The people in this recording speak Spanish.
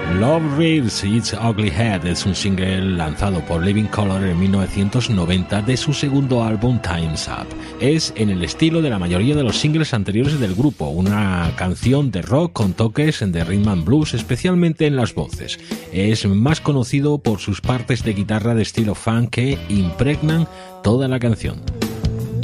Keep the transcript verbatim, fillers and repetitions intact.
Love Rears Its Ugly Head es un single lanzado por Living Colour en mil novecientos noventa de su segundo álbum Time's Up. Es en el estilo de la mayoría de los singles anteriores del grupo, una canción de rock con toques de rhythm and blues, especialmente en las voces. Es más conocido por sus partes de guitarra de estilo funk que impregnan toda la canción.